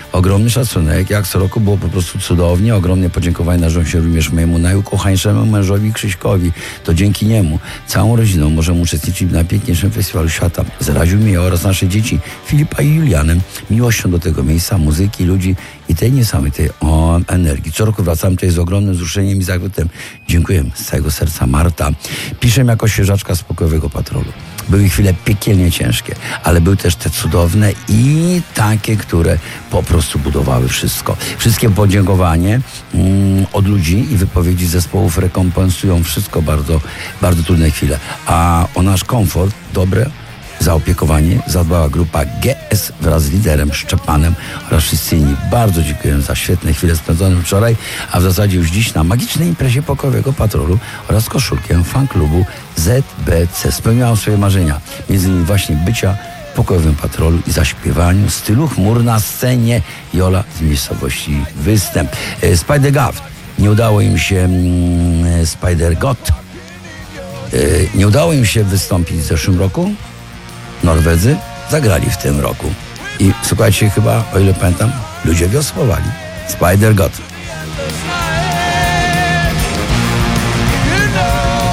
ogromny szacunek, jak co roku było po prostu cudownie, ogromne podziękowania należą się również mojemu najukochańszemu mężowi Krzyśkowi. To dzięki niemu całą rodziną możemy uczestniczyć w najpiękniejszym festiwalu świata. Zaraził mnie oraz nasze dzieci Filipa i Julianem miłością do tego miejsca, muzyki, ludzi i tej niesamowitej energii. Co roku wracam tutaj z ogromnym wzruszeniem i zachwytem. Dziękuję z całego serca, Marta. Piszę jako świeżaczka z Pokojowego Patrolu. Były chwile piekielnie ciężkie, ale były też te cudowne i takie, które po prostu budowały wszystko. Wszystkie podziękowanie od ludzi i wypowiedzi zespołów rekompensują wszystko, bardzo, bardzo trudne chwile. A o nasz komfort, dobre zaopiekowanie zadbała grupa GS wraz z liderem Szczepanem oraz wszyscy inni. Bardzo dziękuję za świetne chwile spędzone wczoraj, a w zasadzie już dziś na magicznej imprezie Pokojowego Patrolu oraz koszulkę fanklubu ZBC. Spełniałam swoje marzenia, między innymi właśnie bycia w Pokojowym Patrolu i zaśpiewaniu stylu chmur na scenie. Jola z miejscowości Występ. Spider-God. Nie udało im się Spider-God. Nie udało im się wystąpić w zeszłym roku. Norwedzy zagrali w tym roku. I słuchajcie, chyba, o ile pamiętam, ludzie wiosłowali. Spider-God.